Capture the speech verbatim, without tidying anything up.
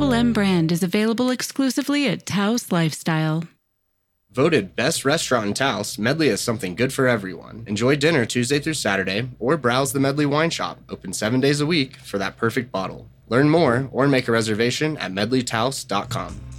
Double M brand is available exclusively at Taos Lifestyle. Voted best restaurant in Taos, Medley has something good for everyone. Enjoy dinner Tuesday through Saturday, or browse the Medley Wine Shop, open seven days a week, for that perfect bottle. Learn more or make a reservation at medley taos dot com.